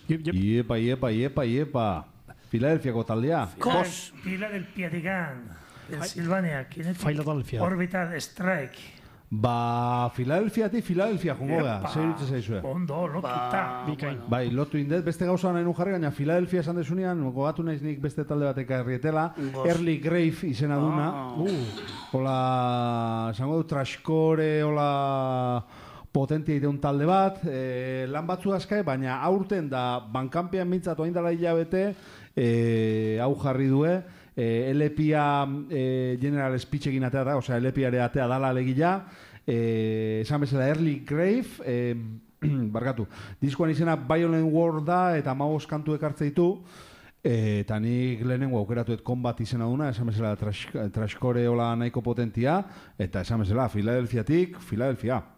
Iepa. Filadelfiako taldea. Philadelphia digan. Pensilvania. Philadelphia. Orbital Strike. Philadelphia jongo da. Zer iritze zaizue? Ondo, lotuta. Bai, lotu indet, beste gauza nahi nu jarri, gaina Philadelphia esan desunean, gogatu naiz nik beste talde bateka herrietela, Early Grave izena duna. Hola, esango du, trashcore, hola, potentia iteun talde bat, lan batzu azkai, baina aurten da, bankanpean mintzatu aindala hilabete, hau jarri due, LPA General Speech egin atea da, osea, LPA atea dala alegila, esan bezala Early Grave, barkatu, diskoan izena Violent War da, eta 15 kantu ekartze ditu, eta nik lehenengo aukeratuet Combat izena duna, esan bezala trashcore hola nahiko potentia, eta esan bezala Philadelphiatik, Philadelphia.